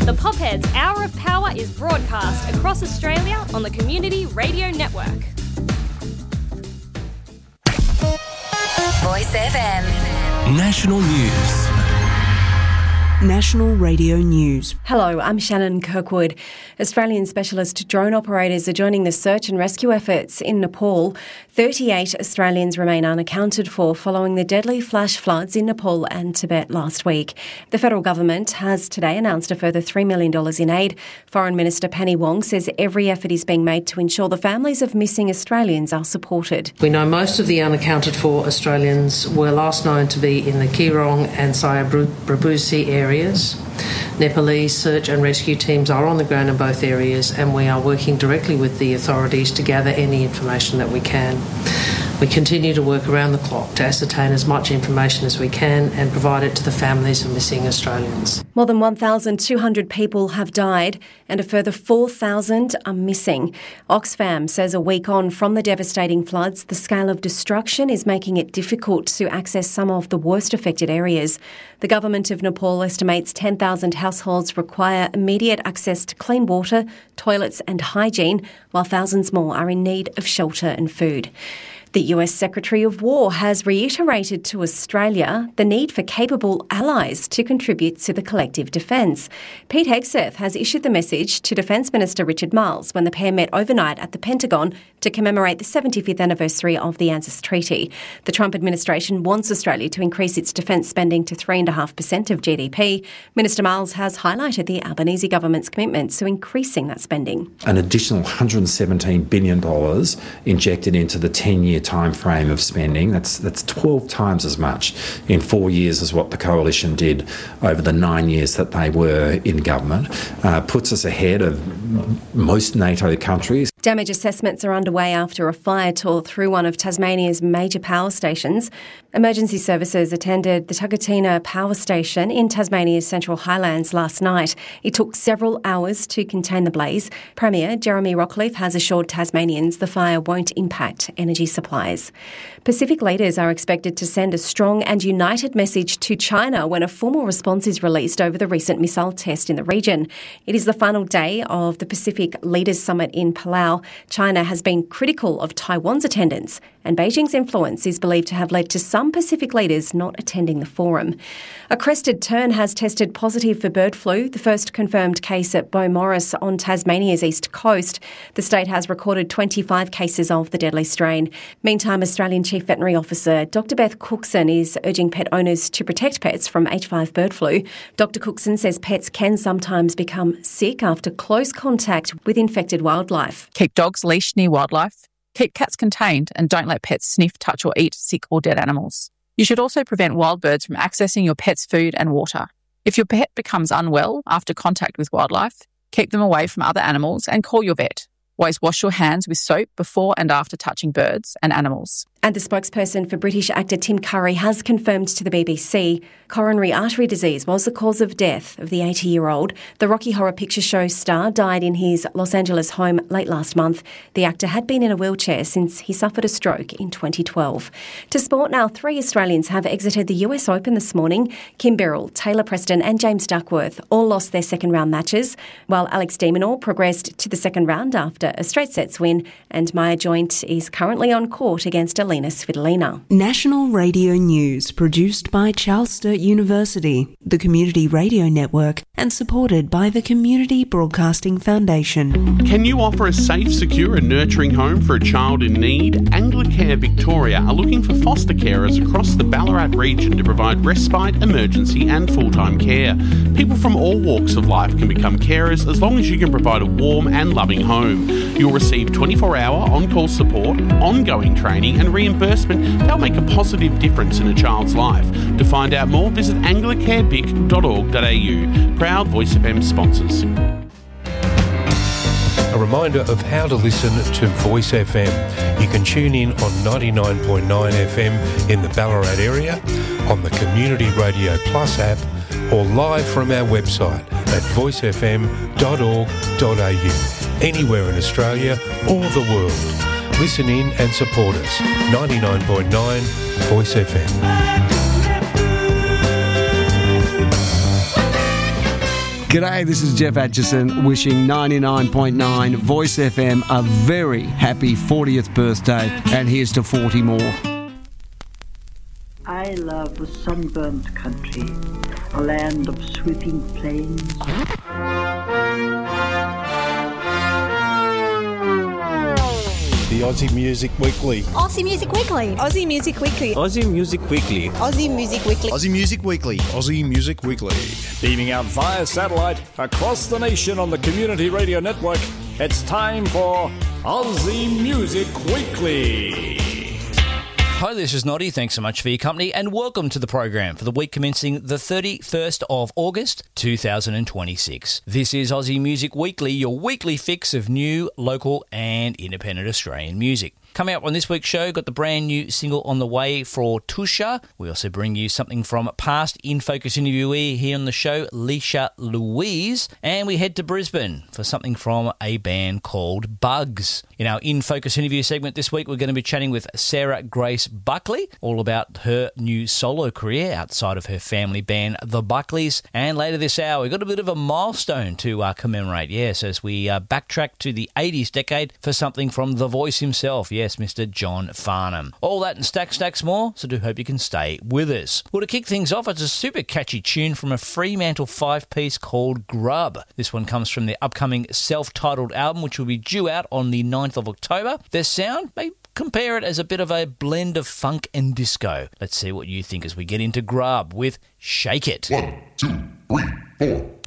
The Popheads Hour of Power is broadcast across Australia on the Community Radio Network. Voice FM. National News. National Radio News. Hello, I'm Shannon Kirkwood. Australian specialist drone operators are joining the search and rescue efforts in Nepal. 38 Australians remain unaccounted for following the deadly flash floods in Nepal and Tibet last week. The federal government has today announced a further $3 million in aid. Foreign Minister Penny Wong says every effort is being made to ensure the families of missing Australians are supported. We know most of the unaccounted for Australians were last known to be in the Kirong and Sayabrabusi areas. Nepalese search and rescue teams are on the ground in both areas, and we are working directly with the authorities to gather any information that we can. We continue to work around the clock to ascertain as much information as we can and provide it to the families of missing Australians. More than 1,200 people have died and a further 4,000 are missing. Oxfam says a week on from the devastating floods, the scale of destruction is making it difficult to access some of the worst affected areas. The government of Nepal estimates 10,000 households require immediate access to clean water, toilets and hygiene, while thousands more are in need of shelter and food. The US Secretary of War has reiterated to Australia the need for capable allies to contribute to the collective defence. Pete Hegseth has issued the message to Defence Minister Richard Marles when the pair met overnight at the Pentagon to commemorate the 75th anniversary of the ANZUS Treaty. The Trump administration wants Australia to increase its defence spending to 3.5% of GDP. Minister Marles has highlighted the Albanese government's commitment to increasing that spending. An additional $117 billion injected into the 10-year time frame of spending. That's 12 times as much in 4 years as what the coalition did over the 9 years that they were in government. Puts us ahead of most NATO countries. Damage assessments are underway after a fire tore through one of Tasmania's major power stations. Emergency services attended the Tugatina power station in Tasmania's Central Highlands last night. It took several hours to contain the blaze. Premier Jeremy Rockliff has assured Tasmanians the fire won't impact energy supplies. Pacific leaders are expected to send a strong and united message to China when a formal response is released over the recent missile test in the region. It is the final day of the Pacific Leaders Summit in Palau. China has been critical of Taiwan's attendance, and Beijing's influence is believed to have led to some Pacific leaders not attending the forum. A crested tern has tested positive for bird flu, the first confirmed case at Beaumaris on Tasmania's east coast. The state has recorded 25 cases of the deadly strain. Meantime, Australian Chief Veterinary Officer Dr Beth Cookson is urging pet owners to protect pets from H5 bird flu. Dr Cookson says pets can sometimes become sick after close contact with infected wildlife. Keep dogs leashed near wildlife. Keep cats contained and don't let pets sniff, touch or eat sick or dead animals. You should also prevent wild birds from accessing your pet's food and water. If your pet becomes unwell after contact with wildlife, keep them away from other animals and call your vet. Always wash your hands with soap before and after touching birds and animals. And the spokesperson for British actor Tim Curry has confirmed to the BBC coronary artery disease was the cause of death of the 80-year-old. The Rocky Horror Picture Show star died in his Los Angeles home late last month. The actor had been in a wheelchair since he suffered a stroke in 2012. To sport now, 3 Australians have exited the US Open this morning. Kim Birrell, Taylor Preston and James Duckworth all lost their second-round matches, while Alex de Minaur progressed to the second round after a straight sets win, and Maya Joint is currently on court against Alina Svitolina. National Radio News, produced by Charles Sturt University, the Community Radio Network, and supported by the Community Broadcasting Foundation. Can you offer a safe, secure and nurturing home for a child in need? Anglicare Victoria are looking for foster carers across the Ballarat region to provide respite, emergency and full-time care. People from all walks of life can become carers as long as you can provide a warm and loving home. You'll receive 24-hour on-call support, ongoing training and reimbursement to help make a positive difference in a child's life. To find out more, visit anglicarevic.org.au. Proud Voice FM sponsors. A reminder of how to listen to Voice FM. You can tune in on 99.9 FM in the Ballarat area, on the Community Radio Plus app, or live from our website at voicefm.org.au. Anywhere in Australia or the world. Listen in and support us. 99.9 Voice FM. G'day, this is Jeff Atchison wishing 99.9 Voice FM a very happy 40th birthday, and here's to 40 more. I love a sunburnt country, a land of sweeping plains. The Aussie Music Weekly. Aussie Music Weekly. Aussie Music Weekly. Aussie Music Weekly. Aussie Music Weekly. Aussie Music Weekly. Aussie Music Weekly. Beaming out via satellite across the nation on the Community Radio Network, it's time for Aussie Music Weekly. Hi, this is Noddy. Thanks so much for your company and welcome to the program for the week commencing the 31st of August 2026. This is Aussie Music Weekly, your weekly fix of new, local and independent Australian music. Coming up on this week's show, got the brand new single on the way for Tusha. We also bring you something from past In Focus interviewee here on the show, Leisha Louise. And we head to Brisbane for something from a band called Bugs. In our In Focus interview segment this week, we're going to be chatting with Sarah Grace Buckley, all about her new solo career outside of her family band, The Buckleys. And later this hour, we've got a bit of a milestone to commemorate. Yes, as we backtrack to the 80s decade for something from The Voice himself. Yes, Mr. John Farnham. All that and stacks more, so do hope you can stay with us. Well, to kick things off, it's a super catchy tune from a Fremantle 5-piece called Grub. This one comes from their upcoming self-titled album, which will be due out on the 9th of October. Their sound, may compare it as a bit of a blend of funk and disco. Let's see what you think as we get into Grub with Shake It. 1, 2, 3, 4.